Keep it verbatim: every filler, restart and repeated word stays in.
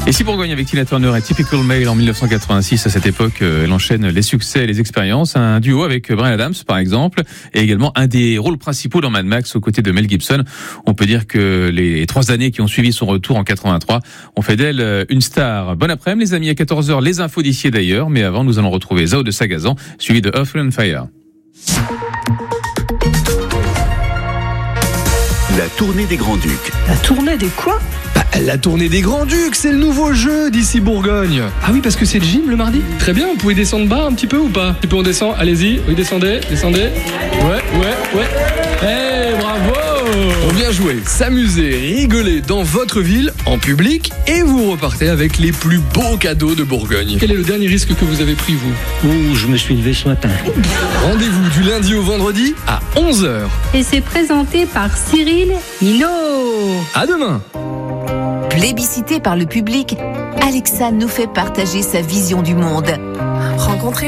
Ici Bourgogne avec Tina Turner et Typical Male en dix-neuf cent quatre-vingt-six. À cette époque, elle enchaîne les succès et les expériences. Un duo avec Bryan Adams, par exemple, et également un des rôles principaux dans Mad Max aux côtés de Mel Gibson. On peut dire que les trois années qui ont suivi son retour en quatre-vingt-trois ont fait d'elle une star. Bon après-midi, les amis, à quatorze heures, les infos d'ici d'ailleurs. Mais avant, nous allons retrouver Zao de Sagazan, suivi de Earth, Wind and Fire. La tournée des Grands-Ducs. La tournée des quoi ? Bah, la tournée des Grands-Ducs, c'est le nouveau jeu d'ici Bourgogne. Ah oui, parce que c'est le gym le mardi. Très bien, vous pouvez descendre bas un petit peu ou pas ? Un petit peu on descend, allez-y, oui descendez, descendez. Ouais, ouais, ouais. Hey, bravo ! On vient jouer, s'amuser, rigoler dans votre ville, en public, et vous repartez avec les plus beaux cadeaux de Bourgogne. Quel est le dernier risque que vous avez pris, vous ? Ouh, je me suis levé ce matin. Rendez-vous du lundi au vendredi à onze heures. Et c'est présenté par Cyril Hinault. À demain. Plébiscité par le public, Alexa nous fait partager sa vision du monde. Rencontrez